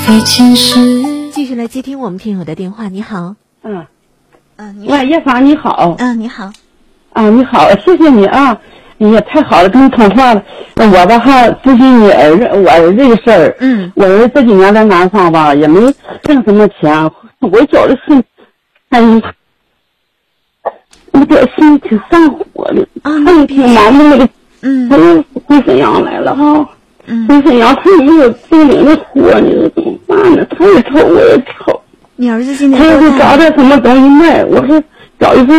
继续来接听我们听友的电话。你好。 你好。叶芳你好。 你好。 你好，谢谢你啊！哎呀，太好了，跟你通话了。我吧咨询你我儿子的事儿。我儿子这几年在南方吧，也没挣什么钱。我觉得是，我这心挺上火的。他挺忙的那个，他又回沈阳来了哈。回沈阳他没有正经的活，你说怎么办呢？他也愁，我也愁。 你儿子今年他要是找点什么东西卖，我说找一份